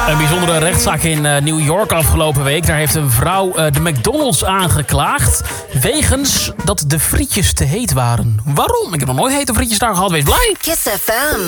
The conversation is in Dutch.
Een bijzondere rechtszaak in New York afgelopen week. Daar heeft een vrouw de McDonald's aangeklaagd wegens dat de frietjes te heet waren. Waarom? Ik heb nog nooit hete frietjes daar gehad. Wees blij. Kiss FM.